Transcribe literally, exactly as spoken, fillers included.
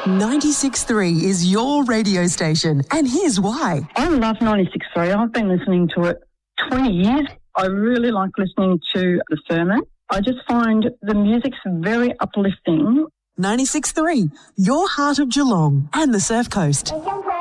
ninety-six point three is your radio station, and here's why. I love ninety-six point three. I've been listening to it twenty years. I really like listening to the sermon. I just find the music's very uplifting. ninety-six point three, your heart of Geelong and the Surf Coast.